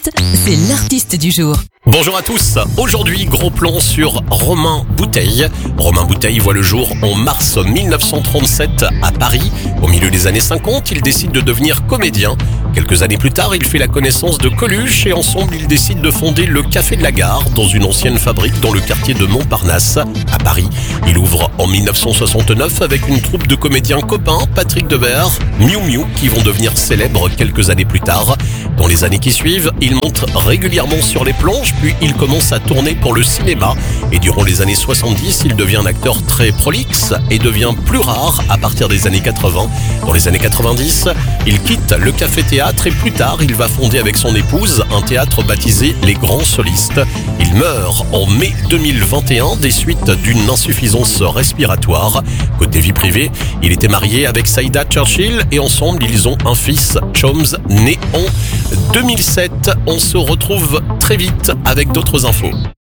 C'est l'artiste du jour. Bonjour à tous, aujourd'hui gros plan sur Romain Bouteille. Romain Bouteille voit le jour en mars 1937 à Paris. Au milieu des années 50, il décide de devenir comédien. Quelques années plus tard, il fait la connaissance de Coluche et ensemble ils décident de fonder le Café de la Gare dans une ancienne fabrique dans le quartier de Montparnasse à Paris. Il ouvre en 1969 avec une troupe de comédiens copains, Patrick Devers, Miou Miou, qui vont devenir célèbres quelques années plus tard. Dans les années qui suivent, il monte régulièrement sur les planches, puis il commence à tourner pour le cinéma. Et durant les années 70, il devient un acteur très prolixe et devient plus rare à partir des années 80. Dans les années 90, il quitte le café-théâtre et plus tard, il va fonder avec son épouse un théâtre baptisé Les Grands Solistes. Il meurt en mai 2021 des suites d'une insuffisance respiratoire. Côté vie privée, il était marié avec Saïda Churchill et ensemble, ils ont un fils, Choms, né en 2007. On se retrouve très vite avec d'autres infos.